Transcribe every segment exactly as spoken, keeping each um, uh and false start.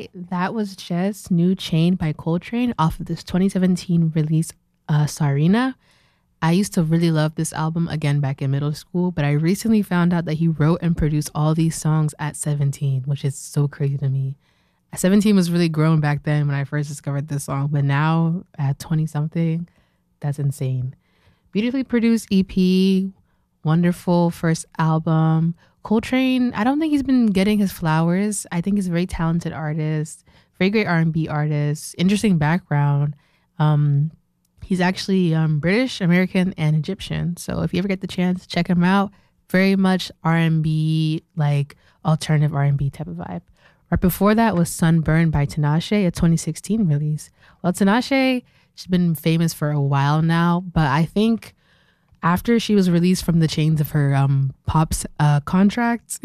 That was just New Chain by Coltrane off of this twenty seventeen release, uh, Sarina. I used to really love this album again back in middle school, but I recently found out that he wrote and produced all these songs at seventeen, which is so crazy to me. seventeen was really grown back then when I first discovered this song, but now at twenty something, that's insane. Beautifully produced E P, wonderful first album. Coltrane, I don't think he's been getting his flowers. I think he's a very talented artist, very great R and B artist, interesting background. Um, he's actually um, British, American, and Egyptian. So if you ever get the chance, check him out. Very much R and B, like alternative R and B type of vibe. Right before that was Sunburn by Tinashe, a twenty sixteen release. Well, Tinashe, she's been famous for a while now, but I think after she was released from the chains of her um, pop's uh, contracts,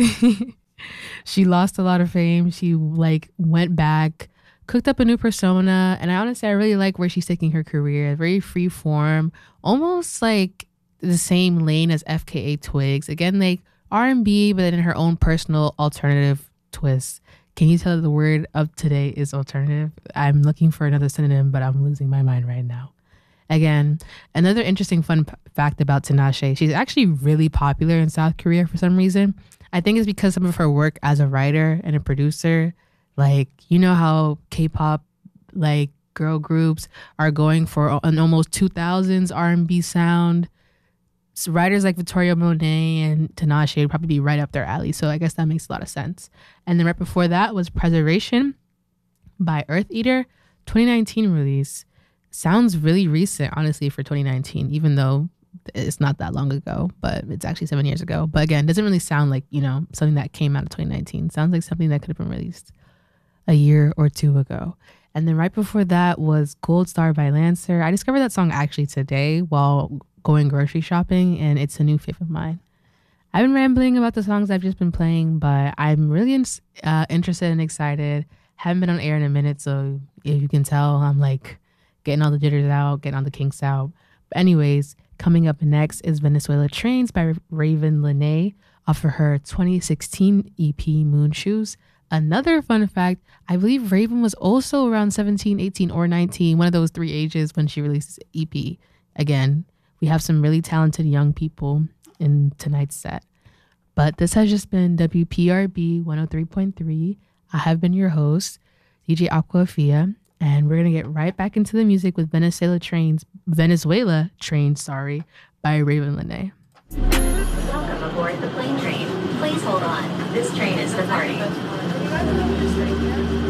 she lost a lot of fame. She like went back, cooked up a new persona, and I honestly I really like where she's taking her career. Very free form, almost like the same lane as F K A Twigs. Again, like R and B, but then in her own personal alternative twist. Can you tell the word of today is alternative? I'm looking for another synonym, but I'm losing my mind right now. Again, another interesting fun p- fact about Tinashe, she's actually really popular in South Korea for some reason. I think it's because some of her work as a writer and a producer, like, you know how K-pop, like, girl groups are going for an almost two thousands R and B sound. So writers like Victoria Monet and Tinashe would probably be right up their alley. So I guess that makes a lot of sense. And then right before that was Preservation by Earth Eater, twenty nineteen release. Sounds really recent, honestly, for twenty nineteen, even though it's not that long ago, but it's actually seven years ago. But again, it doesn't really sound like, you know, something that came out of twenty nineteen. Sounds like something that could have been released a year or two ago. And then right before that was Gold Star by Lancer. I discovered that song actually today while going grocery shopping, and it's a new fave of mine. I've been rambling about the songs I've just been playing, but I'm really uh, interested and excited. Haven't been on air in a minute, so if you can tell, I'm like getting all the jitters out, getting all the kinks out. But anyways, coming up next is Venezuela Trains by Raven Lene off of her twenty sixteen E P Moon Shoes. Another fun fact, I believe Raven was also around seventeen, eighteen, or nineteen, one of those three ages when she released this E P. Again, we have some really talented young people in tonight's set. But this has just been W P R B one oh three point three. I have been your host, D J Aquafia. And we're going to get right back into the music with Venezuela Trains, Venezuela Trains, sorry, by Raven Lene. Welcome aboard the plane train. Please hold on. This train is departing.